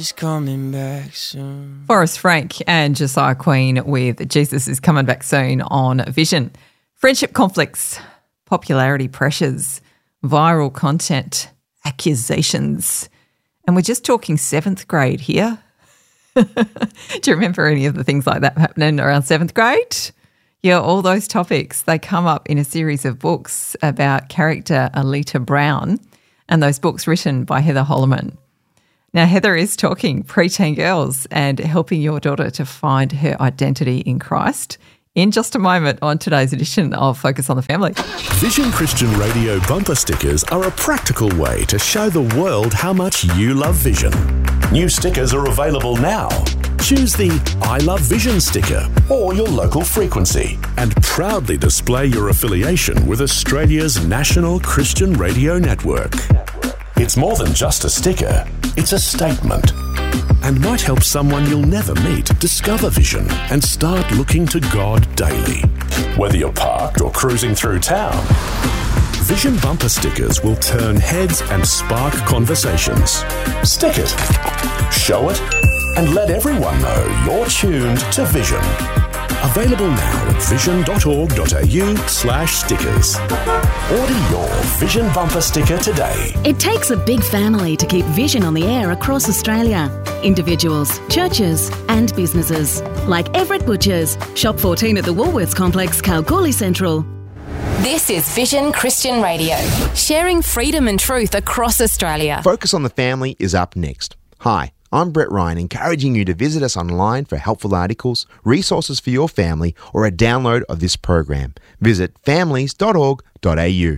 He's coming back soon. Forrest Frank and Josiah Queen with Jesus is Coming Back Soon on Vision. Friendship conflicts, popularity pressures, viral content, accusations. And we're just talking 7th grade here. Do you remember any of the things like that happening around 7th grade? Yeah, all those topics, they come up in a series of books about character Alita Brown and those books written by Heather Holleman. Now, Heather is talking preteen girls and helping your daughter to find her identity in Christ in just a moment on today's edition of Focus on the Family. Vision Christian Radio bumper stickers are a practical way to show the world how much you love Vision. New stickers are available now. Choose the I Love Vision sticker or your local frequency and proudly display your affiliation with Australia's national Christian radio network. It's more than just a sticker, it's a statement. And might help someone you'll never meet discover Vision and start looking to God daily. Whether you're parked or cruising through town, Vision bumper stickers will turn heads and spark conversations. Stick it, show it, and let everyone know you're tuned to Vision. Available now at vision.org.au/stickers. Order your Vision bumper sticker today. It takes a big family to keep Vision on the air across Australia. Individuals, churches and businesses. Like Everett Butchers. Shop 14 at the Woolworths Complex, Kalgoorlie Central. This is Vision Christian Radio, sharing freedom and truth across Australia. Focus on the Family is up next. Hi, I'm Brett Ryan, encouraging you to visit us online for helpful articles, resources for your family, or a download of this program. Visit families.org.au.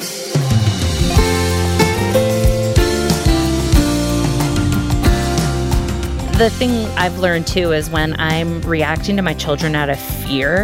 The thing I've learned too is when I'm reacting to my children out of fear,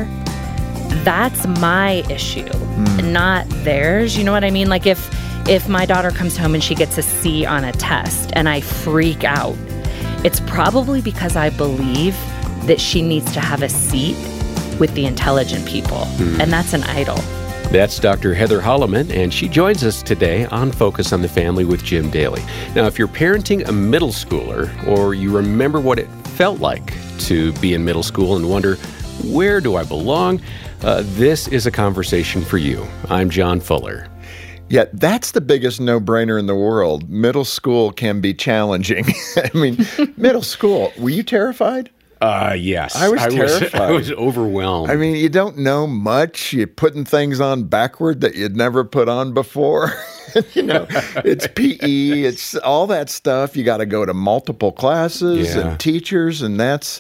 that's my issue, not theirs. You know what I mean? Like if my daughter comes home and she gets a C on a test and I freak out, it's probably because I believe that she needs to have a seat with the intelligent people, and that's an idol. That's Dr. Heather Holleman, and she joins us today on Focus on the Family with Jim Daly. Now, if you're parenting a middle schooler, or you remember what it felt like to be in middle school and wonder, where do I belong? This is a conversation for you. I'm John Fuller. Yeah, that's the biggest no-brainer in the world. Middle school can be challenging. I mean, middle school, were you terrified? Yes. I was terrified. I was overwhelmed. I mean, you don't know much. You're putting things on backward that you'd never put on before. You know, it's PE, it's all that stuff. You got to go to multiple classes and teachers, and that's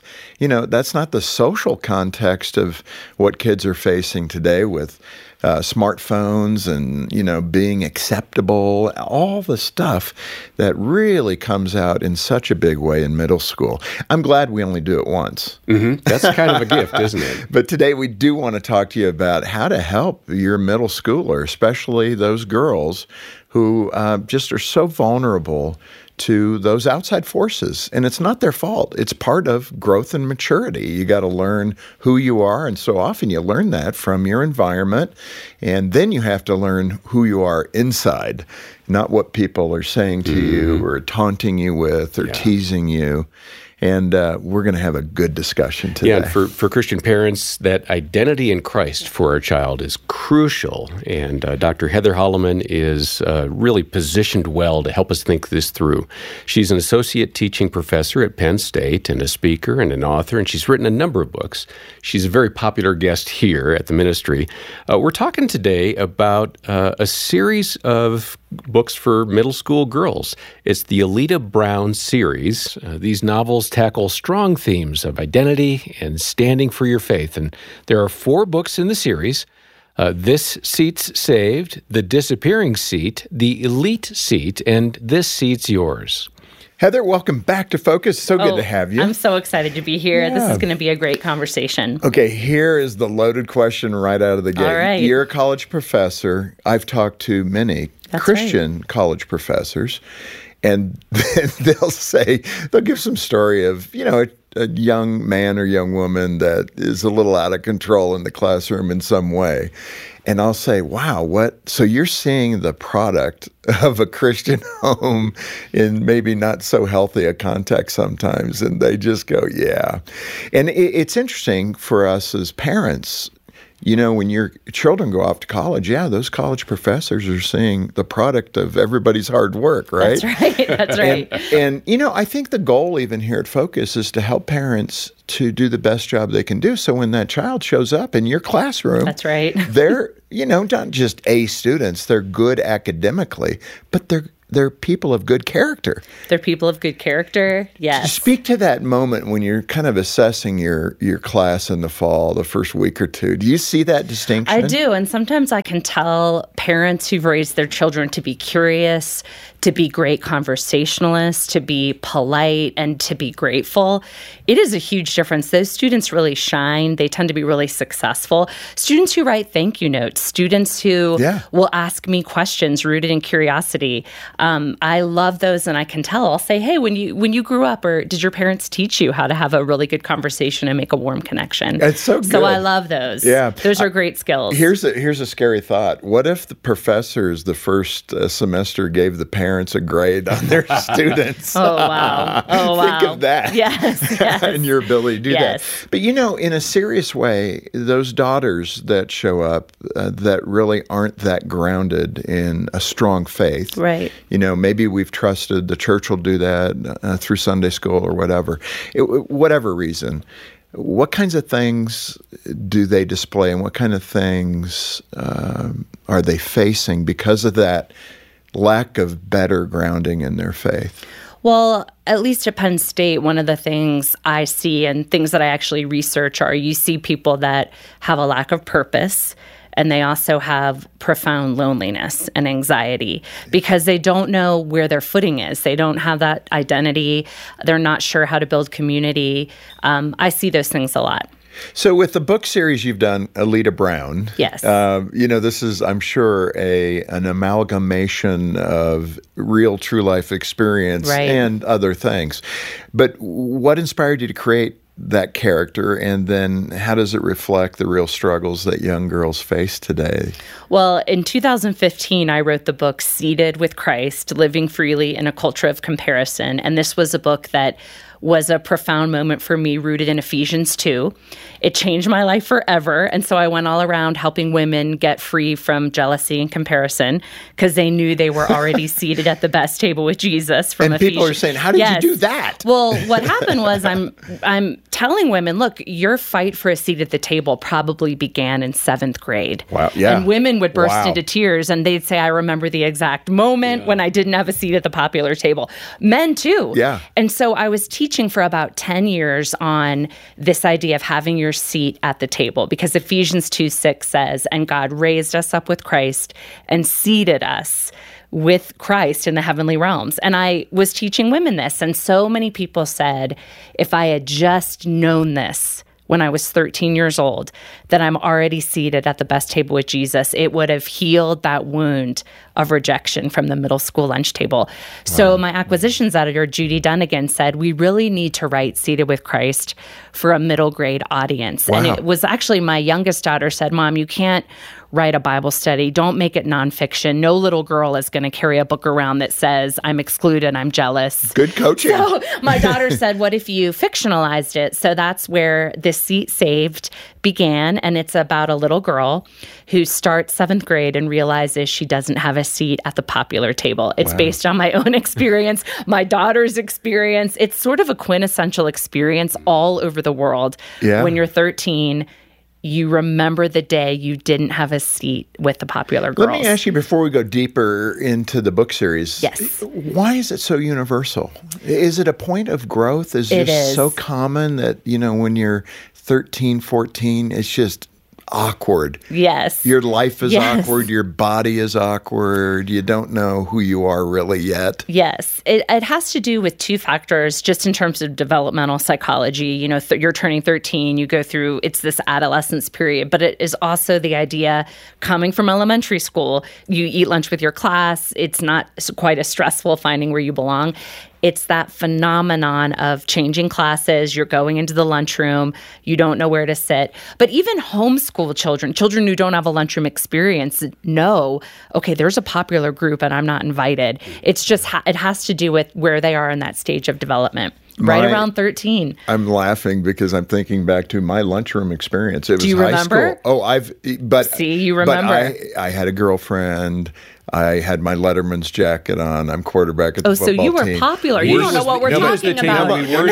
not the social context of what kids are facing today with smartphones and, being acceptable, all the stuff that really comes out in such a big way in middle school. I'm glad we only do it once. Mm-hmm. That's kind of a gift, isn't it? But today we do want to talk to you about how to help your middle schooler, especially those girls who just are so vulnerable to those outside forces. And it's not their fault. It's part of growth and maturity. You got to learn who you are. And so often you learn that from your environment. And then you have to learn who you are inside, not what people are saying to you or taunting you with or teasing you. And we're going to have a good discussion today. Yeah, and for Christian parents, that identity in Christ for our child is crucial. And Dr. Heather Holleman is really positioned well to help us think this through. She's an associate teaching professor at Penn State and a speaker and an author, and she's written a number of books. She's a very popular guest here at the ministry. We're talking today about a series of books for middle school girls. It's the Alita Brown series. These novels tackle strong themes of identity and standing for your faith. And there are 4 books in the series. This Seat's Saved, The Disappearing Seat, The Elite Seat, and This Seat's Yours. Heather, welcome back to Focus. So good to have you. I'm so excited to be here. Yeah. This is going to be a great conversation. Okay, here is the loaded question right out of the gate. All right. You're a college professor. I've talked to many Christian college professors, and they'll give some story of, a young man or young woman that is a little out of control in the classroom in some way. And I'll say, wow, what? So you're seeing the product of a Christian home in maybe not so healthy a context sometimes. And they just go, yeah. And it's interesting for us as parents. You know, when your children go off to college, those college professors are seeing the product of everybody's hard work, right? That's right. That's right. And you know, I think the goal even here at Focus is to help parents to do the best job they can do. So when that child shows up in your classroom, that's right. They're, not just A students, they're good academically, but they're people of good character. They're people of good character, yes. Speak to that moment when you're kind of assessing your class in the fall, the first week or two. Do you see that distinction? I do, and sometimes I can tell parents who've raised their children to be curious, to be great conversationalists, to be polite, and to be grateful. It is a huge difference. Those students really shine. They tend to be really successful. Students who write thank you notes, students who will ask me questions rooted in curiosity. I love those, and I can tell. I'll say, hey, when you grew up, or did your parents teach you how to have a really good conversation and make a warm connection? It's so good. So I love those. Yeah. Those are great skills. Here's a scary thought. What if the professors the first semester gave the parents a grade on their students? Oh, wow. Oh, wow. Think of that. Yes. And your ability to do that. But, in a serious way, those daughters that show up that really aren't that grounded in a strong faith. Right. Maybe we've trusted the church will do that through Sunday school or whatever. Whatever reason. What kinds of things do they display, and what kind of things are they facing because of that lack of better grounding in their faith? Well, at least at Penn State, one of the things I see and things that I actually research are you see people that have a lack of purpose, and they also have profound loneliness and anxiety because they don't know where their footing is. They don't have that identity. They're not sure how to build community. I see those things a lot. So with the book series you've done, Alita Brown, yes, this is, I'm sure, an amalgamation of real, true life experience and other things. But what inspired you to create that character, and then how does it reflect the real struggles that young girls face today? Well, in 2015, I wrote the book Seated with Christ, Living Freely in a Culture of Comparison. And this was a book that was a profound moment for me, rooted in Ephesians 2. It changed my life forever. And so I went all around helping women get free from jealousy and comparison because they knew they were already seated at the best table with Jesus from Ephesians. And people are saying, how did you do that? Well, what happened was I'm telling women, look, your fight for a seat at the table probably began in 7th grade. Wow, yeah. And women would burst into tears, and they'd say, I remember the exact moment when I didn't have a seat at the popular table. Men, too. Yeah. And so I was teaching for about 10 years on this idea of having your seat at the table, because Ephesians 2:6 says, and God raised us up with Christ and seated us with Christ in the heavenly realms. And I was teaching women this, and so many people said, if I had just known this when I was 13 years old, that I'm already seated at the best table with Jesus, it would have healed that wound of rejection from the middle school lunch table. So my acquisitions editor, Judy Dunnigan, said, we really need to write Seated with Christ for a middle grade audience. And it was actually my youngest daughter said, Mom, you can't write a Bible study. Don't make it nonfiction. No little girl is going to carry a book around that says, I'm excluded, I'm jealous. Good coaching. So my daughter said, what if you fictionalized it? So that's where This Seat Saved began. And it's about a little girl who starts 7th grade and realizes she doesn't have a seat at the popular table. It's based on my own experience, my daughter's experience. It's sort of a quintessential experience all over the world. Yeah. When you're 13, you remember the day you didn't have a seat with the popular girls. Let me ask you, before we go deeper into the book series, yes, why is it so universal? Is it a point of growth? Is it just so common that, when you're 13, 14, it's just awkward? Yes. Your life is awkward. Your body is awkward. You don't know who you are really yet. Yes. It has to do with two factors, just in terms of developmental psychology. You're turning 13, you go through, it's this adolescence period, but it is also the idea coming from elementary school. You eat lunch with your class. It's not quite as stressful finding where you belong. it's that phenomenon of changing classes. You're going into the lunchroom. You don't know where to sit. But even homeschool children who don't have a lunchroom experience know, okay, there's a popular group and I'm not invited. It's just, it has to do with where they are in that stage of development. Right around 13. I'm laughing because I'm thinking back to my lunchroom experience. It was Do you high remember? School. See, you remember. But I had a girlfriend. I had my Letterman's jacket on. I'm quarterback at the football team. So you were popular. You don't know what we're talking about.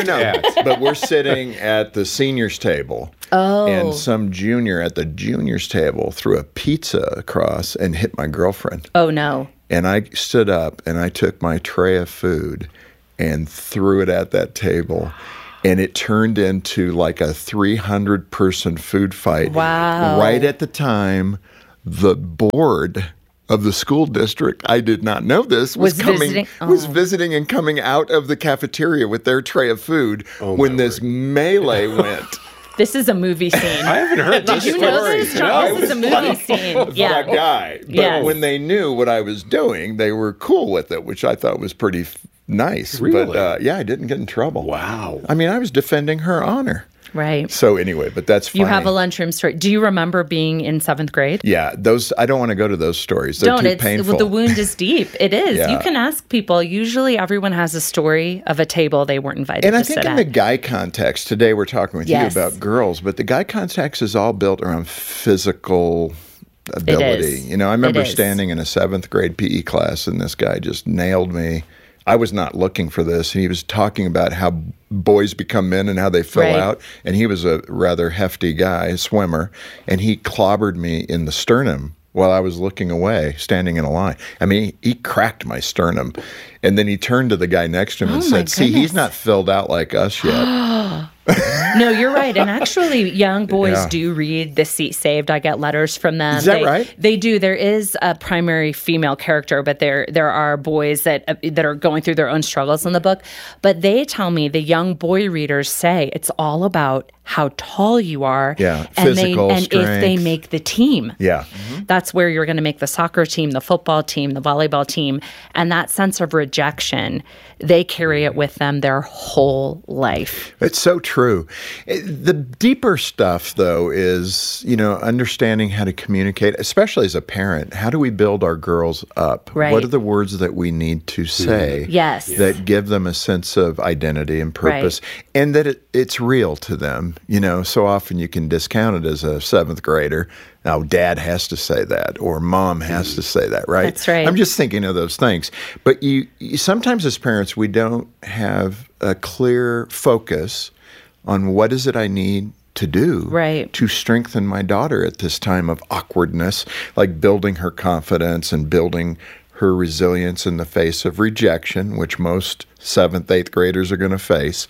But we're sitting at the seniors table. Oh. And some junior at the juniors table threw a pizza across and hit my girlfriend. Oh, no. And I stood up and I took my tray of food and threw it at that table. And it turned into like a 300-person food fight. Wow. Right at the time, the board of the school district, I did not know this, was visiting and coming out of the cafeteria with their tray of food when this melee went. This is a movie scene. I haven't heard this Did you know this, John? This is a movie scene. Yeah. That guy. But when they knew what I was doing, they were cool with it, which I thought was pretty nice. Really? But I didn't get in trouble. Wow. I mean, I was defending her honor. Right. So anyway, but that's funny. You have a lunchroom story. Do you remember being in 7th grade? Yeah, those. I don't want to go to those stories. They're too painful. The wound is deep. It is. Yeah. You can ask people. Usually everyone has a story of a table they weren't invited to sit at. And I think in the guy context, today we're talking with Yes. you about girls, but the guy context is all built around physical ability. is. You know, I remember It is. standing in a 7th grade PE class and this guy just nailed me. I was not looking for this. And he was talking about how boys become men and how they fill Right. out. And he was a rather hefty guy, a swimmer. And he clobbered me in the sternum while I was looking away, standing in a line. I mean, he cracked my sternum. And then he turned to the guy next to him and Oh, my said, see, he's goodness. not filled out like us yet. No, you're right. And actually, young boys Yeah. do read The Seat Saved. I get letters from them. Is that right? They do. There is a primary female character, but there are boys that are going through their own struggles in the book. But they tell me, the young boy readers say, it's all about how tall you are. Yeah, and physical if they strength. make the team. Yeah. That's where you're going to make the soccer team, the football team, the volleyball team. And that sense of rejection, they carry it with them their whole life. It's so true. The deeper stuff, though, is, understanding how to communicate, especially as a parent. How do we build our girls up? Right. What are the words that we need to say Yes. that give them a sense of identity and purpose, and that it's real to them? So often you can discount it as a 7th grader. Now, dad has to say that, or mom has to say that, right? That's right. I'm just thinking of those things. But you sometimes as parents, we don't have a clear focus on what is it I need to do to strengthen my daughter at this time of awkwardness, like building her confidence and building her resilience in the face of rejection, which most 7th, 8th graders are going to face.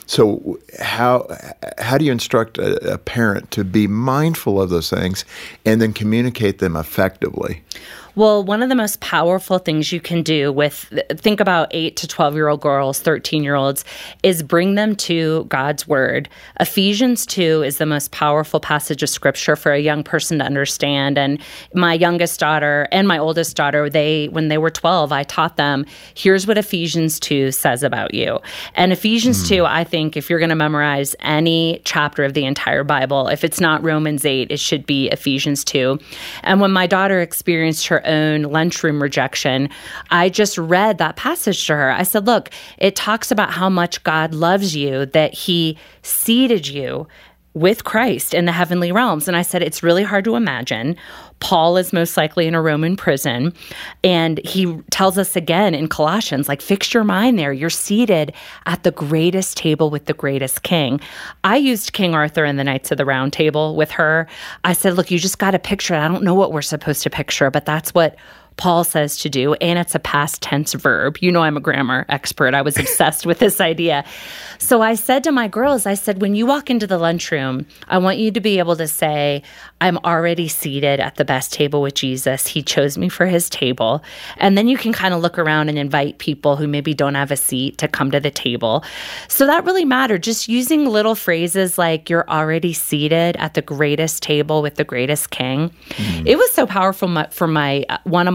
So how do you instruct a parent to be mindful of those things and then communicate them effectively? Well, one of the most powerful things you can do think about 8 to 12-year-old girls, 13-year-olds, is bring them to God's Word. Ephesians 2 is the most powerful passage of Scripture for a young person to understand. And my youngest daughter and my oldest daughter, when they were 12, I taught them, here's what Ephesians 2 says about you. And Ephesians 2, I think, if you're going to memorize any chapter of the entire Bible, if it's not Romans 8, it should be Ephesians 2. And when my daughter experienced her own lunchroom rejection, I just read that passage to her. I said, look, it talks about how much God loves you, that he seated you with Christ in the heavenly realms. And I said, it's really hard to imagine. Paul is most likely in a Roman prison. And he tells us again in Colossians, fix your mind there. You're seated at the greatest table with the greatest king. I used King Arthur in the Knights of the Round Table with her. I said, look, you just got to picture it. I don't know what we're supposed to picture, but that's what Paul says to do, and it's a past tense verb. I'm a grammar expert. I was obsessed with this idea. So I said to my girls, I said, when you walk into the lunchroom, I want you to be able to say, I'm already seated at the best table with Jesus. He chose me for his table. And then you can kind of look around and invite people who maybe don't have a seat to come to the table. So that really mattered. Just using little phrases like, you're already seated at the greatest table with the greatest king. It was so powerful for one of my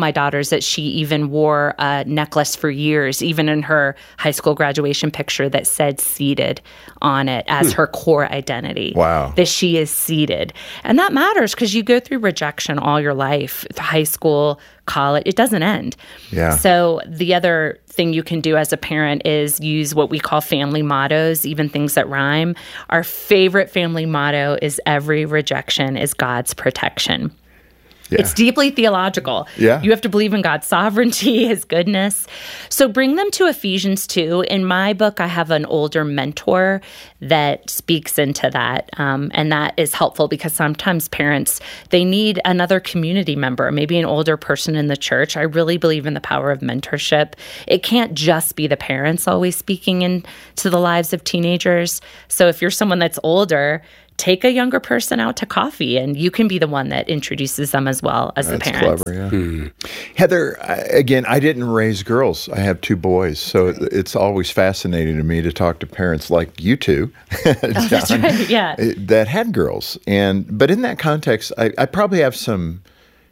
my daughters that she even wore a necklace for years, even in her high school graduation picture, that said seated on it as her core identity. Wow. That she is seated. And that matters because you go through rejection all your life, high school, college, it doesn't end. Yeah. So the other thing you can do as a parent is use what we call family mottos, even things that rhyme. Our favorite family motto is every rejection is God's protection. Yeah. It's deeply theological. Yeah. You have to believe in God's sovereignty, his goodness. So bring them to Ephesians 2. In my book, I have an older mentor that speaks into that. And that is helpful because sometimes parents, they need another community member, maybe an older person in the church. I really believe in the power of mentorship. It can't just be the parents always speaking into the lives of teenagers. So if you're someone that's older, take a younger person out to coffee, and you can be the one that introduces them as well as the parents. That's clever, yeah. Heather, again, I didn't raise girls. I have 2 boys, so it's always fascinating to me to talk to parents like you two, John, that's right, yeah. that had girls. But in that context, I probably have some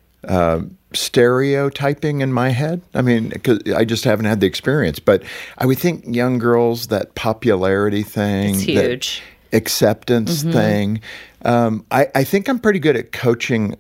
stereotyping in my head. I mean, because I just haven't had the experience. But I would think young girls, that popularity thing. It's huge. Acceptance thing. I think I'm pretty good at coaching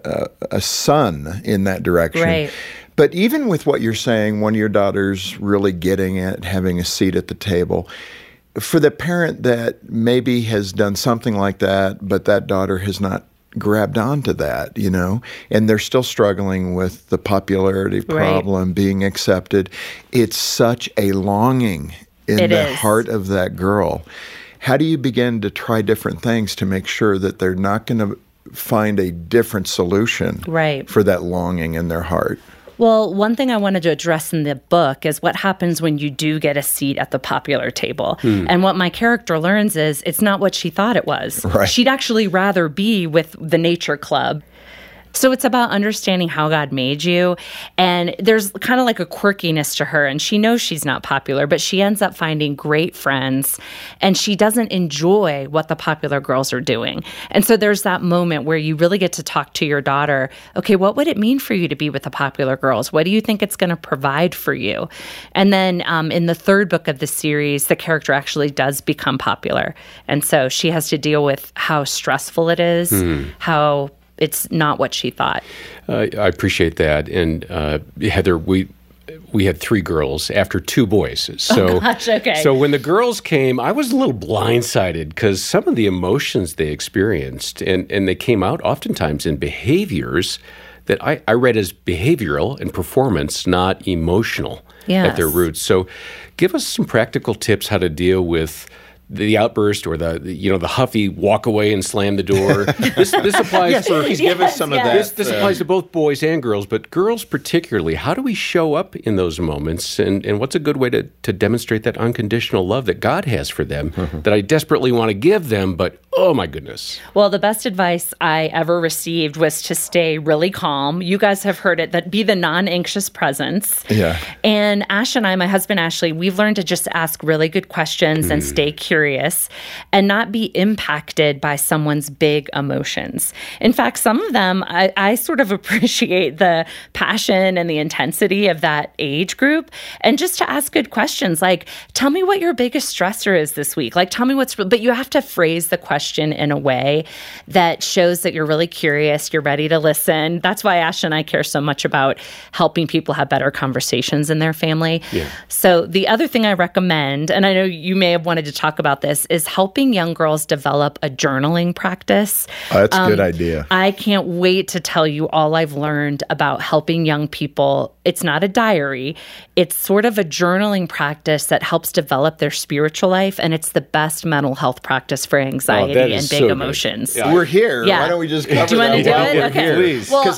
a son in that direction. Right. But even with what you're saying, one of your daughters really getting it, having a seat at the table, for the parent that maybe has done something like that, but that daughter has not grabbed onto that, and they're still struggling with the popularity problem, being accepted, it's such a longing in the heart of that girl. How do you begin to try different things to make sure that they're not going to find a different solution for that longing in their heart? Well, one thing I wanted to address in the book is what happens when you do get a seat at the popular table. And what my character learns is it's not what she thought it was. Right. She'd actually rather be with the nature club. So it's about understanding how God made you. And there's kind of like a quirkiness to her. And she knows she's not popular, but she ends up finding great friends. And she doesn't enjoy what the popular girls are doing. And so there's that moment where you really get to talk to your daughter. Okay, what would it mean for you to be with the popular girls? What do you think it's going to provide for you? And then in the 3rd book of the series, the character actually does become popular. And so she has to deal with how stressful it is, how it's not what she thought. I appreciate that. And Heather, we had 3 girls after 2 boys. So, okay. So when the girls came, I was a little blindsided because some of the emotions they experienced, and they came out oftentimes in behaviors that I read as behavioral and performance, not emotional at their roots. So give us some practical tips how to deal with the outburst or the huffy walk away and slam the door. This applies for please give us some of that. This applies to both boys and girls, but girls particularly. How do we show up in those moments, and what's a good way to demonstrate that unconditional love that God has for them that I desperately want to give them, but oh my goodness. Well, the best advice I ever received was to stay really calm. You guys have heard it, that be the non-anxious presence. Yeah. And Ash and I, my husband Ashley, we've learned to just ask really good questions and stay curious and not be impacted by someone's big emotions. In fact, some of them, I sort of appreciate the passion and the intensity of that age group, and just to ask good questions like, tell me what your biggest stressor is this week. Like, tell me but you have to phrase the question in a way that shows that you're really curious, you're ready to listen. That's why Ash and I care so much about helping people have better conversations in their family. Yeah. So the other thing I recommend, and I know you may have wanted to talk about this, is helping young girls develop a journaling practice. Oh, that's a good idea. I can't wait to tell you all I've learned about helping young people. It's not a diary. It's sort of a journaling practice that helps develop their spiritual life, and it's the best mental health practice for anxiety and big emotions. Yeah. We're here. Yeah. Why don't we just cover Do you want to do it? Okay. Please. Because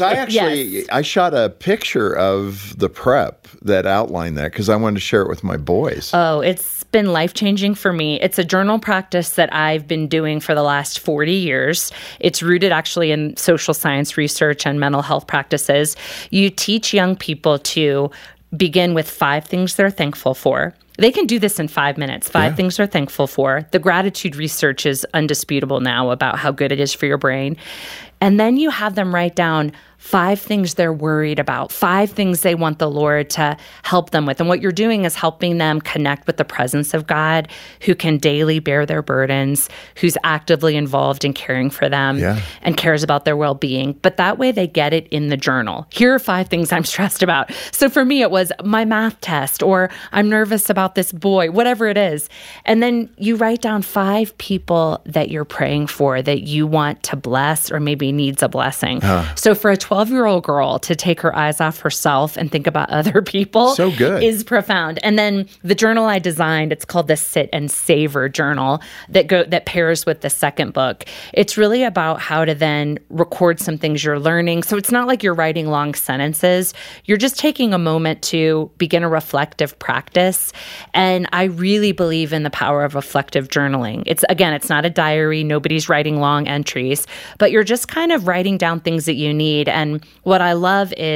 I shot a picture of the prep that outlined that because I wanted to share it with my boys. Oh, it's been life-changing for me. It's a journal practice that I've been doing for the last 40 years. It's rooted actually in social science research and mental health practices. You teach young people to begin with 5 things they're thankful for. They can do this in 5 minutes. 5 things they're thankful for. The gratitude research is undisputable now about how good it is for your brain. And then you have them write down 5 things they're worried about, 5 things they want the Lord to help them with. And what you're doing is helping them connect with the presence of God, who can daily bear their burdens, who's actively involved in caring for them and cares about their well-being. But that way they get it in the journal. Here are 5 things I'm stressed about. So for me, it was my math test, or I'm nervous about this boy, whatever it is. And then you write down 5 people that you're praying for that you want to bless or maybe needs a blessing. So for a 12-year-old girl to take her eyes off herself and think about other people is profound. And then the journal I designed, it's called the Sit and Savor Journal that pairs with the second book. It's really about how to then record some things you're learning. So it's not like you're writing long sentences. You're just taking a moment to begin a reflective practice. And I really believe in the power of reflective journaling. It's not a diary. Nobody's writing long entries, but you're just kind of writing down things that you need. And what I love is